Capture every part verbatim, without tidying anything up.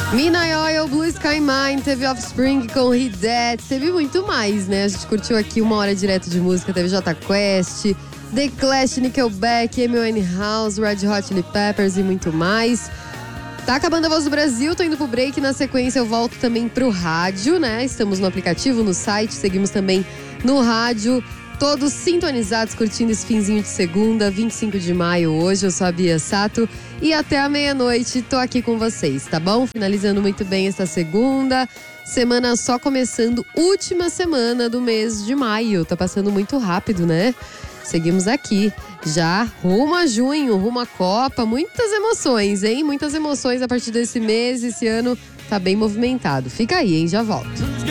Midnight Oil, Blue Sky Mine, teve Offspring com He Dead, teve muito mais, né? A gente curtiu aqui uma hora direto de música, teve Jota Quest, The Clash, Nickelback, Amy Winehouse, Red Hot Chili Peppers e muito mais. Tá acabando a Voz do Brasil, tô indo pro break, na sequência eu volto também pro rádio, né? Estamos no aplicativo, no site, seguimos também no rádio, todos sintonizados, curtindo esse finzinho de segunda, vinte e cinco de maio hoje. Eu sou a Bia Sato e até a meia-noite tô aqui com vocês, tá bom? Finalizando muito bem esta segunda, semana só começando, última semana do mês de maio, tá passando muito rápido, né? Seguimos aqui, já rumo a junho, rumo à Copa, muitas emoções, hein? Muitas emoções a partir desse mês, esse ano tá bem movimentado. Fica aí, hein? Já volto.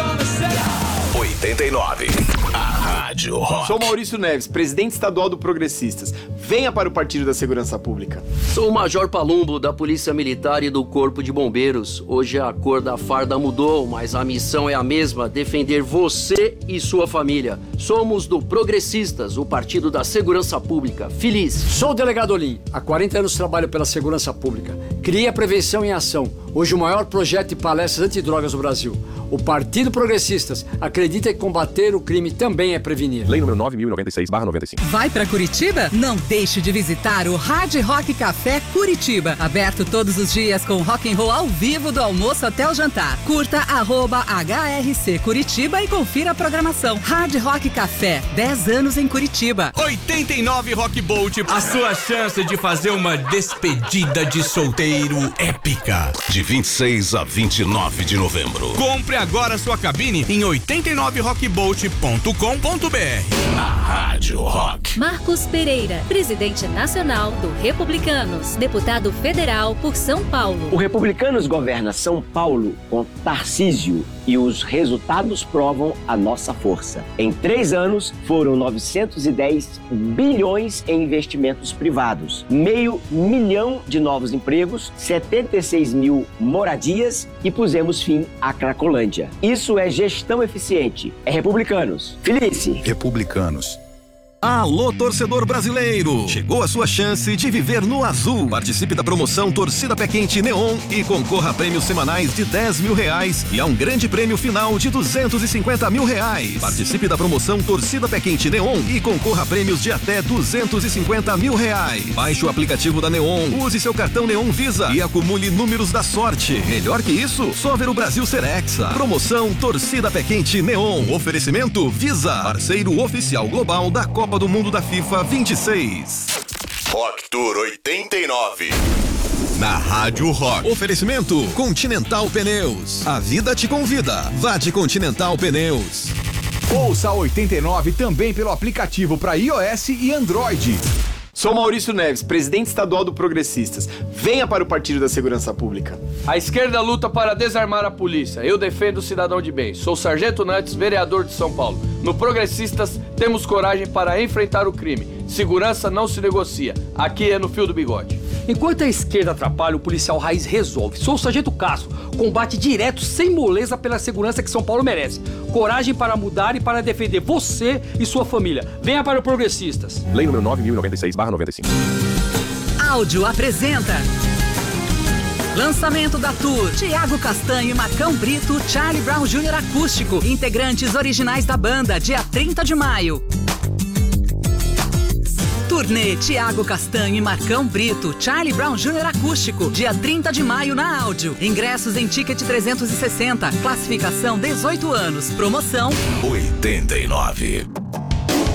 oitenta e nove, a Rádio Rock. Sou Maurício Neves, presidente estadual do Progressistas. Venha para o Partido da Segurança Pública. Sou o Major Palumbo, da Polícia Militar e do Corpo de Bombeiros. Hoje a cor da farda mudou, mas a missão é a mesma, defender você e sua família. Somos do Progressistas, o Partido da Segurança Pública. Feliz. Sou o delegado Olim. Há quarenta anos trabalho pela segurança pública. Criei a Prevenção em Ação, hoje o maior projeto de palestras antidrogas do Brasil. O Partido Progressistas acredita que combater o crime também é prevenir. Lei número nove mil e noventa e seis barra noventa e cinco. Vai pra Curitiba? Não deixe de visitar o Hard Rock Café Curitiba. Aberto todos os dias com rock and roll ao vivo do almoço até o jantar. Curta arroba H R C Curitiba e confira a programação. Hard Rock Café, dez anos em Curitiba. oitenta e nove Rock Bolt, a sua chance de fazer uma despedida de solteiro épica. De vinte e seis a vinte e nove de novembro. Compre agora sua cabine em oitenta e nove rock bolt ponto com ponto b r. A Rádio Rock. Marcos Pereira, presidente nacional do Republicanos, deputado federal por São Paulo. O Republicanos governa São Paulo com Tarcísio e os resultados provam a nossa força. Em três anos, foram novecentos e dez bilhões em investimentos privados, meio milhão de novos empregos, setenta e seis mil moradias e pusemos fim à Cracolândia. Isso é gestão eficiente. É Republicanos. Felice. Republicanos. Alô, torcedor brasileiro! Chegou a sua chance de viver no azul. Participe da promoção Torcida Pé Quente Neon e concorra a prêmios semanais de dez mil reais e a um grande prêmio final de duzentos e cinquenta mil reais. Participe da promoção Torcida Pé Quente Neon e concorra a prêmios de até duzentos e cinquenta mil reais. Baixe o aplicativo da Neon, use seu cartão Neon Visa e acumule números da sorte. Melhor que isso, só ver o Brasil ser hexa. Promoção Torcida Pé Quente Neon. Oferecimento Visa, parceiro oficial global da Copa do Mundo da FIFA vinte e seis. Rock Tour oitenta e nove. Na Rádio Rock. Oferecimento Continental Pneus. A vida te convida. Vá de Continental Pneus. Ouça a oitenta e nove também pelo aplicativo para iOS e Android. Sou Maurício Neves, presidente estadual do Progressistas. Venha para o Partido da Segurança Pública. A esquerda luta para desarmar a polícia. Eu defendo o cidadão de bem. Sou Sargento Nantes, vereador de São Paulo. No Progressistas, temos coragem para enfrentar o crime. Segurança não se negocia. Aqui é no fio do bigode. Enquanto a esquerda atrapalha, o policial raiz resolve. Sou o Sargento Castro, combate direto, sem moleza, pela segurança que São Paulo merece. Coragem para mudar e para defender você e sua família. Venha para o Progressistas. Lei número nove mil e noventa e seis barra noventa e cinco. Áudio apresenta lançamento da Tour, Thiago Castanho e Marcão Brito, Charlie Brown Júnior Acústico, integrantes originais da banda, dia trinta de maio. Turnê Thiago Castanho e Marcão Brito, Charlie Brown Júnior Acústico, dia trinta de maio na Áudio. Ingressos em Ticket trezentos e sessenta, classificação dezoito anos, promoção oitenta e nove.